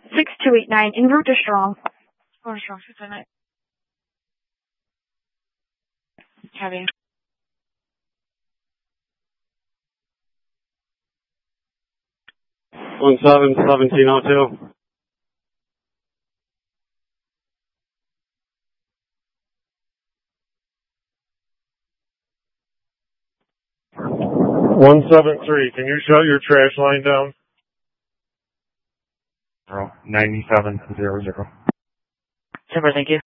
6289, en route to Strong. Going to Strong, 699. Heavy. 171702. 173, can you shut your trash line down? 9700. Timber, thank you.